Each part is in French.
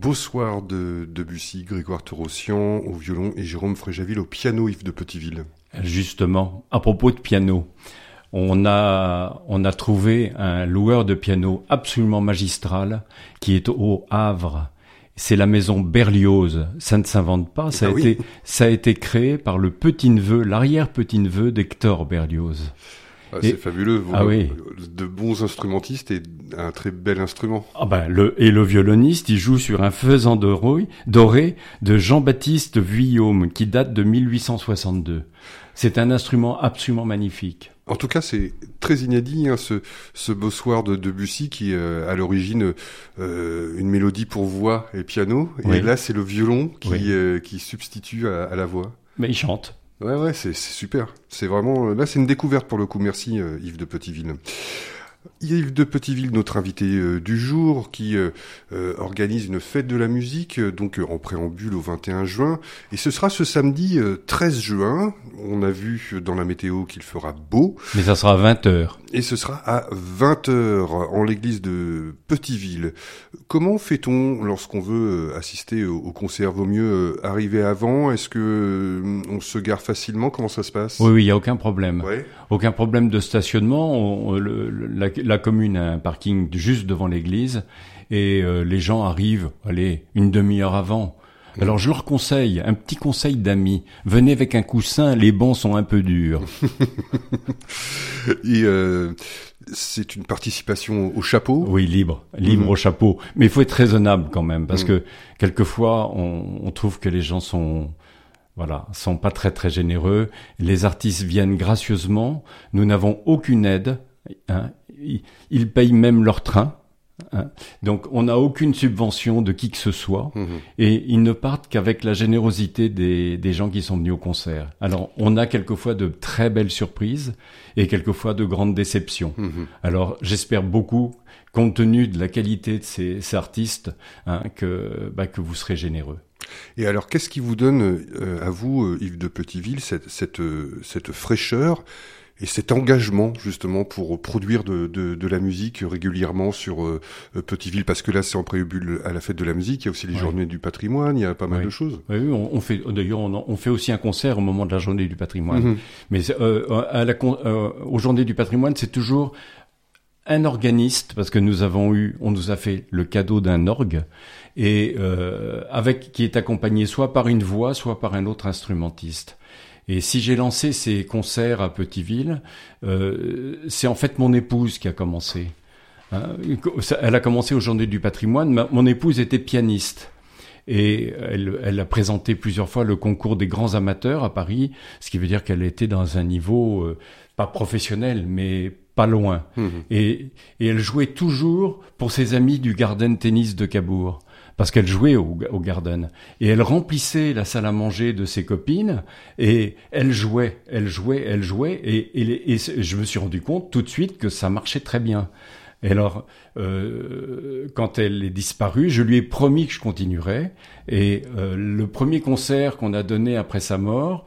Beau soir de Debussy, Grégoire Torossian au violon et Jérôme Fréjaville au piano, Yves de Petiteville. Justement, à propos de piano, on a trouvé un loueur de piano absolument magistral qui est au Havre. C'est la maison Berlioz. Ça ne s'invente pas. Ça a été créé par le petit-neveu, l'arrière-petit-neveu d'Hector Berlioz. C'est fabuleux. Oui. De bons instrumentistes et un très bel instrument. Le violoniste, il joue sur un faisan doré de Jean-Baptiste Vuillaume qui date de 1862. C'est un instrument absolument magnifique. En tout cas, c'est très inédit, ce beau soir de Debussy qui est à l'origine une mélodie pour voix et piano. Et là, c'est le violon qui substitue à la voix. Mais il chante. Ouais, c'est super. C'est vraiment, là, c'est une découverte pour le coup. Merci, Yves de Petiteville. Yves de Petiteville, notre invité du jour, qui organise une fête de la musique, donc en préambule au 21 juin. Et ce sera ce samedi 13 juin. On a vu dans la météo qu'il fera beau. Mais ça sera à 20h. Et ce sera à 20h en l'église de Petiteville. Comment fait-on lorsqu'on veut assister au concert? Vaut mieux arriver avant? Est-ce que on se gare facilement? Comment ça se passe? Oui, il n'y a aucun problème. Ouais. Aucun problème de stationnement. La commune a un parking juste devant l'église et les gens arrivent, une demi-heure avant. Alors je leur conseille, un petit conseil d'amis, venez avec un coussin, les bancs sont un peu durs. Et c'est une participation au chapeau? Oui, libre au chapeau. Mais il faut être raisonnable quand même, parce que quelquefois on trouve que les gens sont pas très très généreux. Les artistes viennent gracieusement, nous n'avons aucune aide, ils payent même leur train. Donc on n'a aucune subvention de qui que ce soit et ils ne partent qu'avec la générosité des gens qui sont venus au concert. Alors on a quelquefois de très belles surprises et quelquefois de grandes déceptions. Alors j'espère beaucoup, compte tenu de la qualité de ces artistes, que vous serez généreux. Et alors qu'est-ce qui vous donne à vous, Yves de Petiteville, cette fraîcheur et cet engagement justement pour produire de la musique régulièrement sur Petiteville, parce que là c'est en préambule à la fête de la musique, il y a aussi les journées du patrimoine, il y a pas mal de choses. Oui, on fait aussi un concert au moment de la journée du patrimoine. Mais aux journées du patrimoine, c'est toujours un organiste, parce que on nous a fait le cadeau d'un orgue et qui est accompagné soit par une voix, soit par un autre instrumentiste. Et si j'ai lancé ces concerts à Petiteville, c'est en fait mon épouse qui a commencé. Elle a commencé aux Journées du patrimoine. Mon épouse était pianiste. Et elle a présenté plusieurs fois le concours des grands amateurs à Paris, ce qui veut dire qu'elle était dans un niveau pas professionnel, mais pas loin. Et elle jouait toujours pour ses amis du Garden Tennis de Cabourg, parce qu'elle jouait au Garden. Et elle remplissait la salle à manger de ses copines, et elle jouait, et je me suis rendu compte tout de suite que ça marchait très bien. Et alors, quand elle est disparue, je lui ai promis que je continuerais. Et le premier concert qu'on a donné après sa mort,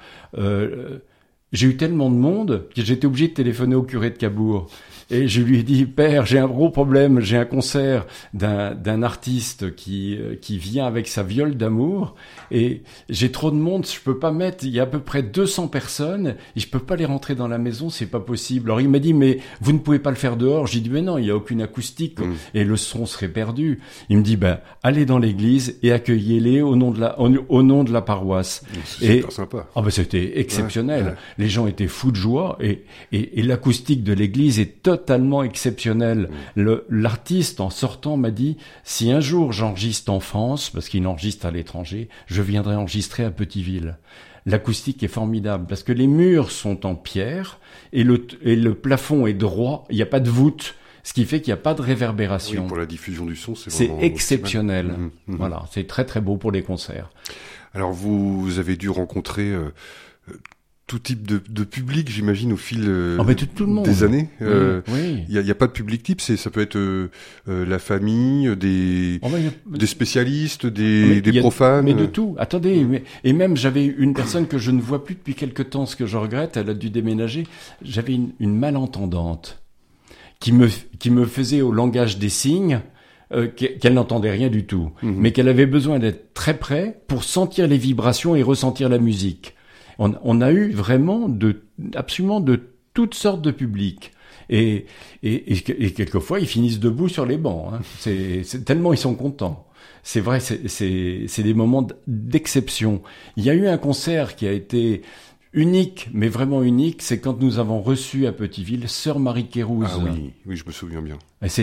j'ai eu tellement de monde que j'étais obligé de téléphoner au curé de Cabourg. Et je lui ai dit, père, j'ai un gros problème, j'ai un concert d'un artiste qui vient avec sa viole d'amour, et j'ai trop de monde, je peux pas mettre, il y a à peu près 200 personnes, et je peux pas les rentrer dans la maison, c'est pas possible. Alors il m'a dit, mais vous ne pouvez pas le faire dehors. J'ai dit, mais non, il y a aucune acoustique, et le son serait perdu. Il me dit, allez dans l'église et accueillez-les au nom de la paroisse. C'est super sympa. C'était exceptionnel. Ouais. Les gens étaient fous de joie, et l'acoustique de l'église est totalement exceptionnelle. L'artiste, en sortant, m'a dit, si un jour j'enregistre en France, parce qu'il enregistre à l'étranger, je viendrai enregistrer à Petiteville. L'acoustique est formidable, parce que les murs sont en pierre, et le plafond est droit, il n'y a pas de voûte, ce qui fait qu'il n'y a pas de réverbération. Oui, pour la diffusion du son, c'est vraiment exceptionnel. Voilà, c'est très très beau pour les concerts. Alors vous avez dû rencontrer tout type de public, j'imagine, au fil tout le monde. Des années. Oui. Il y a pas de public type, ça peut être la famille, des spécialistes, des profanes. Mais de tout. Attendez, et même j'avais une personne que je ne vois plus depuis quelque temps, ce que je regrette, elle a dû déménager. J'avais une malentendante qui me faisait au langage des signes qu'elle n'entendait rien du tout, mais qu'elle avait besoin d'être très près pour sentir les vibrations et ressentir la musique. On a eu vraiment absolument de toutes sortes de publics. Et quelquefois, ils finissent debout sur les bancs. Hein. C'est tellement ils sont contents. C'est vrai, c'est des moments d'exception. Il y a eu un concert qui a été unique, mais vraiment unique, c'est quand nous avons reçu à Petite-Ville Sœur Marie Kérouz. Ah oui, je me souviens bien.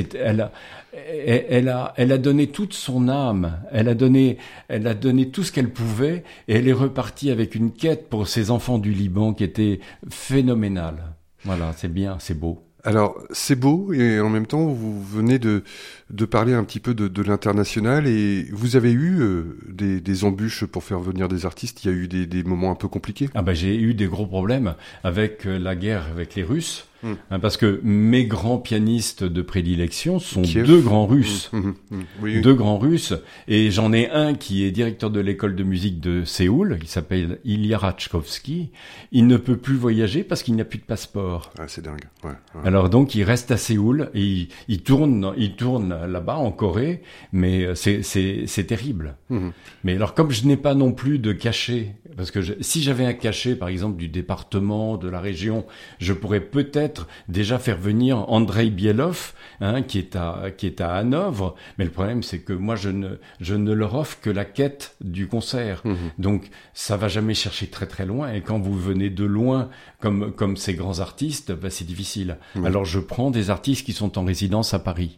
Elle a donné toute son âme, elle a donné tout ce qu'elle pouvait, et elle est repartie avec une quête pour ses enfants du Liban qui était phénoménale. Voilà, c'est bien, c'est beau. Alors, c'est beau, et en même temps, vous venez de parler un petit peu de l'international, et vous avez eu des embûches pour faire venir des artistes. Il y a eu des moments un peu compliqués. Ah j'ai eu des gros problèmes avec la guerre avec les Russes, parce que mes grands pianistes de prédilection sont Kiev. deux grands Russes. Oui. Deux grands Russes, et j'en ai un qui est directeur de l'école de musique de Séoul, il s'appelle Ilya Rachkovsky. Il ne peut plus voyager parce qu'il n'a plus de passeport. Ah, c'est dingue. Ouais. Alors donc il reste à Séoul et il tourne là-bas en Corée, mais c'est terrible. Mais alors comme je n'ai pas non plus de cachet, parce que si j'avais un cachet par exemple du département, de la région, je pourrais peut-être déjà faire venir Andrei Bielov, qui est à Hanovre, mais le problème c'est que moi je ne leur offre que la quête du concert. Donc ça va jamais chercher très très loin, et quand vous venez de loin comme ces grands artistes, c'est difficile. Alors je prends des artistes qui sont en résidence à Paris.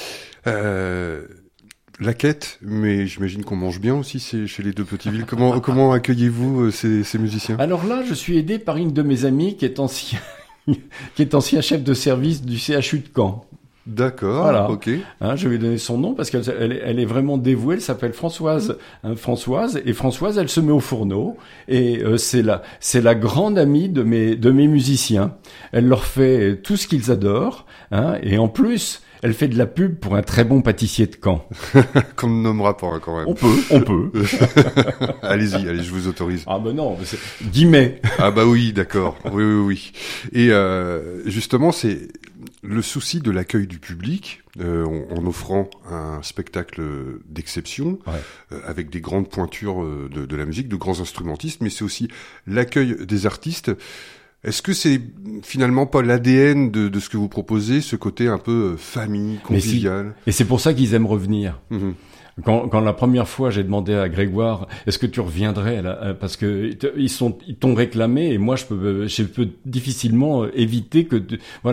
La quête, mais j'imagine qu'on mange bien aussi chez les deux Petites Villes. Comment accueillez-vous ces musiciens? Alors là, je suis aidé par une de mes amies qui est ancien chef de service du CHU de Caen. D'accord, voilà. Ok. Je vais donner son nom parce qu'elle est vraiment dévouée. Elle s'appelle Françoise. Et Françoise, elle se met au fourneau. Et c'est la grande amie de mes musiciens. Elle leur fait tout ce qu'ils adorent. Et en plus, elle fait de la pub pour un très bon pâtissier de Caen. Qu'on ne nommera pas quand même. On peut. Allez-y, je vous autorise. Ah non, c'est Guimet. Ah oui, d'accord. Oui. Et justement, c'est le souci de l'accueil du public en offrant un spectacle d'exception, avec des grandes pointures de la musique, de grands instrumentistes, mais c'est aussi l'accueil des artistes. Est-ce que c'est finalement pas l'ADN de ce que vous proposez, ce côté un peu famille, convivial? Et c'est pour ça qu'ils aiment revenir. Quand la première fois j'ai demandé à Grégoire, est-ce que tu reviendrais là, parce que ils t'ont réclamé, et moi je peux difficilement éviter que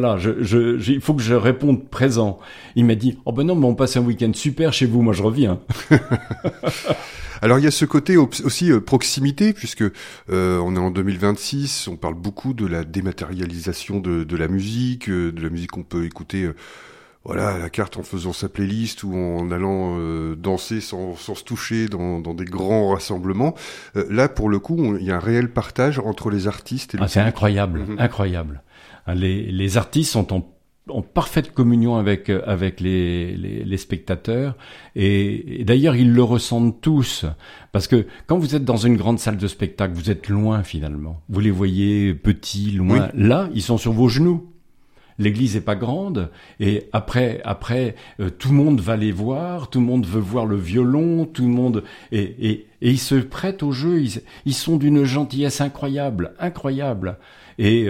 il faut que je réponde présent. Il m'a dit non, mais on passe un week-end super chez vous, moi je reviens. Alors il y a ce côté aussi proximité, puisque on est en 2026, on parle beaucoup de la dématérialisation de la musique qu'on peut écouter à la carte en faisant sa playlist ou en allant danser sans se toucher dans des grands rassemblements. Là, pour le coup, il y a un réel partage entre les artistes et le public. C'est incroyable, incroyable. Les artistes sont en parfaite communion avec les spectateurs, et d'ailleurs ils le ressentent tous, parce que quand vous êtes dans une grande salle de spectacle, vous êtes loin finalement, vous les voyez petits, loin. Oui. Là ils sont sur vos genoux. L'église est pas grande, et après tout le monde va les voir, tout le monde veut voir le violon, tout le monde et ils se prêtent au jeu, ils sont d'une gentillesse incroyable. Et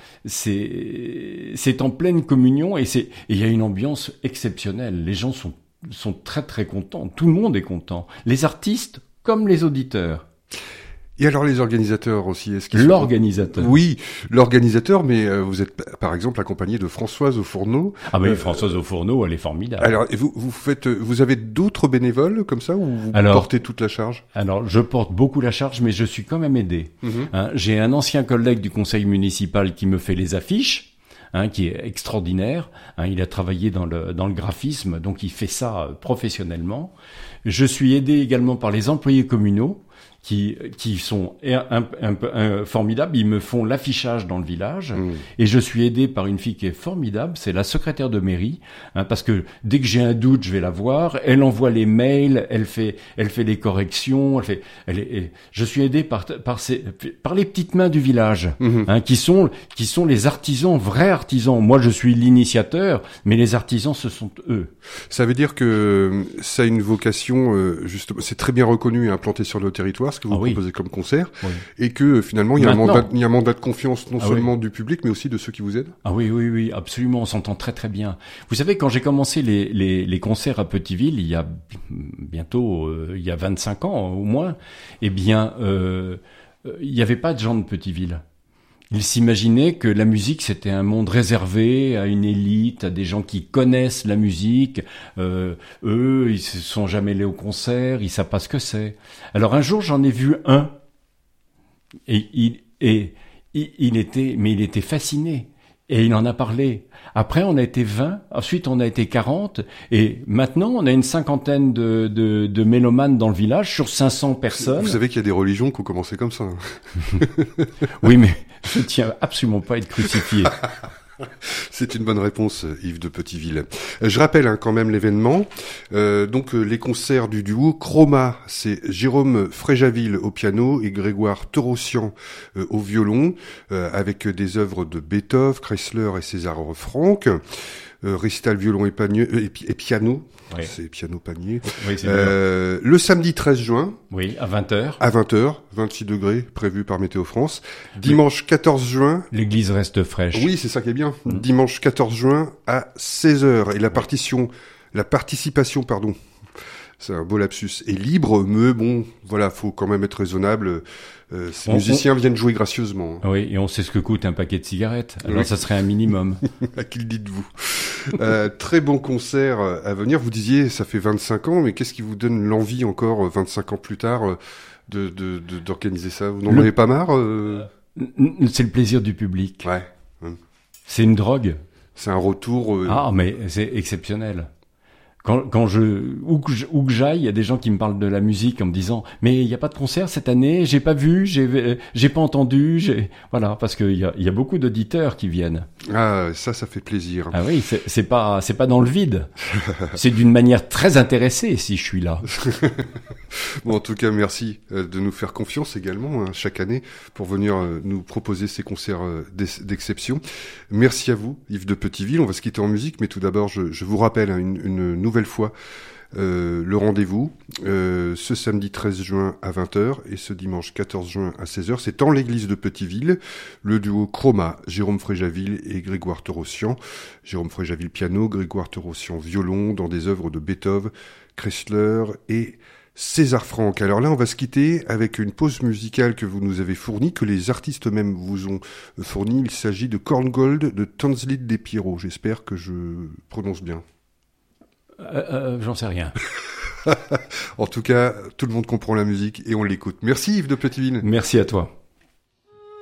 c'est en pleine communion, et il y a une ambiance exceptionnelle. Les gens sont très très contents. Tout le monde est content. Les artistes comme les auditeurs. Et alors les organisateurs aussi, est-ce qu'ils L'organisateur. Oui, l'organisateur, mais vous êtes par exemple accompagné de Françoise au fourneau. Françoise au fourneau, elle est formidable. Alors, et vous avez d'autres bénévoles comme ça, ou vous portez toute la charge? Alors, je porte beaucoup la charge, mais je suis quand même aidé. J'ai un ancien collègue du conseil municipal qui me fait les affiches, qui est extraordinaire. Il a travaillé dans le graphisme, donc il fait ça professionnellement. Je suis aidé également par les employés communaux, qui sont formidables. Ils me font l'affichage dans le village. Et je suis aidé par une fille qui est formidable. C'est la secrétaire de mairie, parce que dès que j'ai un doute, je vais la voir. Elle envoie les mails, elle fait les corrections. Je suis aidé par les petites mains du village, qui sont les artisans, vrais artisans. Moi, je suis l'initiateur, mais les artisans, ce sont eux. Ça veut dire que ça a une vocation, justement, c'est très bien reconnu et implanté sur le territoire, ce que vous proposez comme concert, et que finalement, il y a un mandat de confiance non seulement du public, mais aussi de ceux qui vous aident. Ah oui, absolument, on s'entend très très bien. Vous savez, quand j'ai commencé les concerts à Petiteville, il y a bientôt, il y a 25 ans au moins, eh bien, il n'y avait pas de gens de Petiteville. Ils s'imaginaient que la musique, c'était un monde réservé à une élite, à des gens qui connaissent la musique. Eux, ils se sont jamais allés au concert, ils savent pas ce que c'est. Alors un jour, j'en ai vu un, et il était fasciné. Et il en a parlé. Après, on a été 20, ensuite on a été 40, et maintenant on a une cinquantaine de mélomanes dans le village sur 500 personnes. Vous savez qu'il y a des religions qui ont commencé comme ça. Oui, mais je tiens absolument pas à être crucifié. C'est une bonne réponse, Yves de Petiteville. Je rappelle quand même l'événement. Donc les concerts du duo Chroma, c'est Jérôme Fréjaville au piano et Grégoire Torossian au violon, avec des œuvres de Beethoven, Kreisler et César Franck. Récital violon et piano. Oui. C'est piano panier. Oui, c'est le samedi 13 juin. Oui, à 20h. À 20h, 26 degrés, prévu par Météo France. Dimanche 14 juin. L'église reste fraîche. Oui, c'est ça qui est bien. Dimanche 14 juin à 16h. Et la participation, c'est un beau lapsus, est libre, mais bon, voilà, faut quand même être raisonnable. Ces musiciens viennent jouer gracieusement. Oui, et on sait ce que coûte un paquet de cigarettes. Alors ça serait un minimum. À qui le dites-vous? Très bon concert à venir. Vous disiez, ça fait 25 ans, mais qu'est-ce qui vous donne l'envie encore, 25 ans plus tard, d'organiser ça? Vous n'en avez pas marre? C'est le plaisir du public. Ouais. C'est une drogue. C'est un retour. Ah, mais c'est exceptionnel. Où que j'aille, il y a des gens qui me parlent de la musique en me disant, mais il n'y a pas de concert cette année, j'ai pas vu, j'ai pas entendu, voilà, parce qu'il y a beaucoup d'auditeurs qui viennent. Ah, ça fait plaisir. Ah oui, c'est pas dans le vide. C'est d'une manière très intéressée si je suis là. Bon, en tout cas, merci de nous faire confiance également, chaque année, pour venir nous proposer ces concerts d'exception. Merci à vous, Yves de Petiteville. On va se quitter en musique, mais tout d'abord, je vous rappelle une nouvelle fois le rendez-vous ce samedi 13 juin à 20h et ce dimanche 14 juin à 16h. C'est en l'église de Petiteville, le duo Chroma, Jérôme Fréjaville et Grégoire Torossian. Jérôme Fréjaville piano, Grégoire Torossian violon, dans des œuvres de Beethoven, Kreisler et César Franck. Alors là, on va se quitter avec une pause musicale que vous nous avez fournie, que les artistes eux-mêmes vous ont fournie. Il s'agit de Korngold de Tanzlit des Pierrot. J'espère que je prononce bien. J'en sais rien. En tout cas, tout le monde comprend la musique et on l'écoute. Merci Yves de Petiteville. Merci à toi.